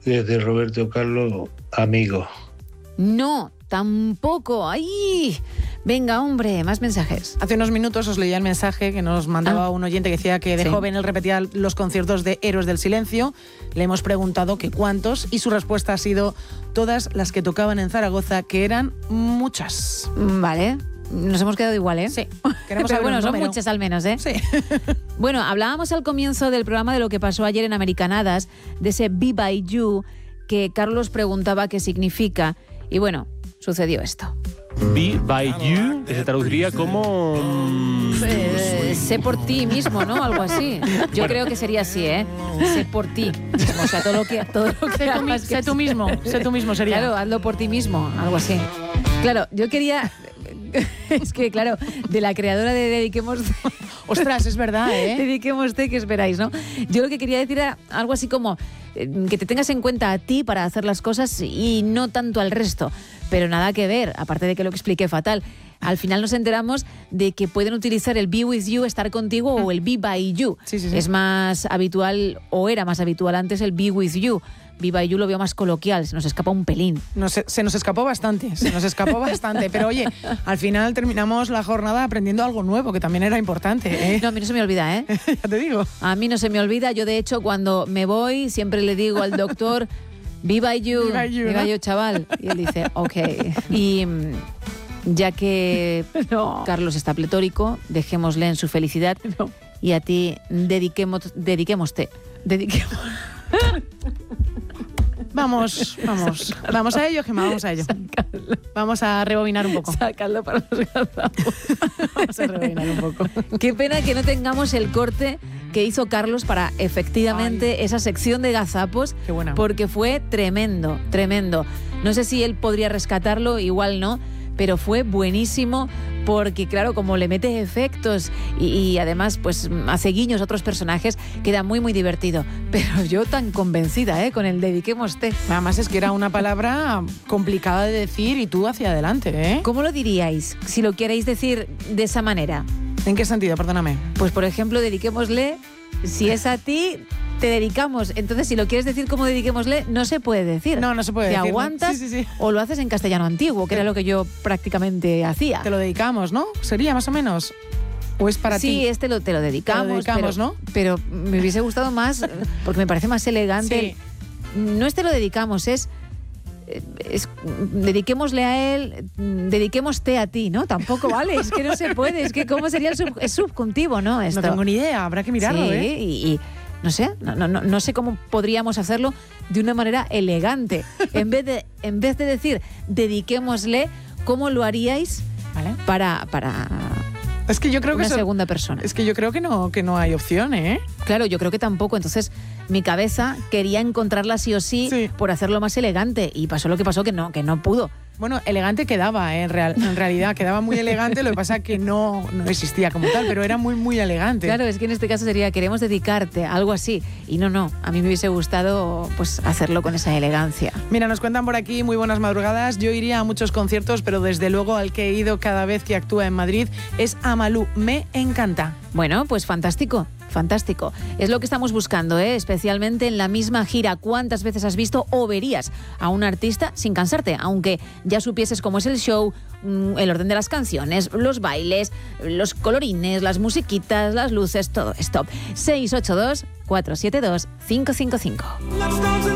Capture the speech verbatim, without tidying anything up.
desde Roberto Carlos, amigo. No, tampoco. ¡Ay! Venga, hombre, más mensajes. Hace unos minutos os leía el mensaje que nos mandaba ah. un oyente que decía que de sí. joven él repetía los conciertos de Héroes del Silencio. Le hemos preguntado que cuántos y su respuesta ha sido todas las que tocaban en Zaragoza, que eran muchas. Vale. Nos hemos quedado igual, ¿eh? Sí. Queremos Pero bueno, son número. muchas al menos, ¿eh? Sí. Bueno, hablábamos al comienzo del programa de lo que pasó ayer en Americanadas, de ese Be By You, que Carlos preguntaba qué significa. Y bueno, sucedió esto. Be By You, que se traduciría como... Eh, sé por ti mismo, ¿no? Algo así. Yo bueno. creo que sería así, ¿eh? Sé por ti mismo. O sea, todo lo que, todo lo que sé, tú, mi, sé tú mismo. Sé tú mismo sería. Claro, hazlo por ti mismo. Algo así. Claro, yo quería... Es que, claro, de la creadora de Dediquemos... Ostras, es verdad, ¿eh? Dediquemos, ¿qué esperáis, no? Yo lo que quería decir era algo así como eh, que te tengas en cuenta a ti para hacer las cosas y no tanto al resto. Pero nada que ver, aparte de que lo expliqué fatal. Al final nos enteramos de que pueden utilizar el Be With You, estar contigo, o el Be By You. Sí, sí, sí. Es más habitual, o era más habitual antes, el Be With You. Be By You lo veo más coloquial, se nos escapa un pelín. No, se, se nos escapó bastante, se nos escapó bastante. Pero oye, al final terminamos la jornada aprendiendo algo nuevo, que también era importante, ¿eh? No, a mí no se me olvida, ¿eh? Ya te digo. A mí no se me olvida. Yo, de hecho, cuando me voy, siempre le digo al doctor, Be By You, Be By You, Be ¿no? By You, chaval. Y él dice, ok. Y ya que no. Carlos está pletórico, dejémosle en su felicidad. No. Y a ti, dediquemos, dediquémoste. Dediquemos. Vamos, vamos, vamos a ello, Gemma, vamos a ello. Sácalo. Vamos a rebobinar un poco. Sácalo para los gazapos. Vamos a rebobinar un poco. Qué pena que no tengamos el corte que hizo Carlos para efectivamente Ay. esa sección de gazapos. Qué buena. Porque fue tremendo, tremendo. No sé si él podría rescatarlo, igual no, pero fue buenísimo. Porque, claro, como le mete efectos y, y además pues hace guiños a otros personajes, queda muy, muy divertido. Pero yo tan convencida, ¿eh? Con el dediquémoste. Además es que era una palabra complicada de decir y tú hacia adelante, ¿eh? ¿Cómo lo diríais, si lo queréis decir de esa manera? ¿En qué sentido? Perdóname. Pues, por ejemplo, dediquémosle, si es a ti... te dedicamos. Entonces, si lo quieres decir como dediquémosle, no se puede decir. No, no se puede te decir. Te aguantas sí, sí, sí. o lo haces en castellano antiguo, que era lo que yo prácticamente hacía. Te lo dedicamos, ¿no? Sería más o menos. ¿O es para sí, ti? Sí, este lo, te lo dedicamos. Te lo dedicamos, pero, ¿no? Pero me hubiese gustado más, porque me parece más elegante. Sí. No es te lo dedicamos, es... Es, dediquémosle a él, dediquémoste a ti, ¿no? Tampoco vale, es que no se puede, es que ¿cómo sería el sub, es subjuntivo, ¿no? Esto. No tengo ni idea, habrá que mirarlo, sí, ¿eh? Y, y no sé, no, no, no sé cómo podríamos hacerlo de una manera elegante. En vez de, en vez de decir dediquémosle, ¿cómo lo haríais ¿Vale? para, para es que yo creo una que eso, segunda persona? Es que yo creo que no, que no hay opción, ¿eh? Claro, yo creo que tampoco. Entonces, mi cabeza quería encontrarla sí o sí, sí. por hacerlo más elegante. Y pasó lo que pasó, que no, que no pudo. Bueno, elegante quedaba, ¿eh? en, real, en realidad, quedaba muy elegante, lo que pasa es que no, no existía como tal, pero era muy, muy elegante. Claro, es que en este caso sería, queremos dedicarte, algo así. Y no, no, a mí me hubiese gustado pues hacerlo con esa elegancia. Mira, nos cuentan por aquí, muy buenas madrugadas. Yo iría a muchos conciertos, pero desde luego al que he ido cada vez que actúa en Madrid es a Malú. Me encanta. Bueno, pues fantástico. Fantástico. Es lo que estamos buscando, ¿eh? Especialmente en la misma gira. ¿Cuántas veces has visto o verías a un artista sin cansarte? Aunque ya supieses cómo es el show, el orden de las canciones, los bailes, los colorines, las musiquitas, las luces, todo esto. seis ocho dos, cuatro siete dos, cinco cinco cinco.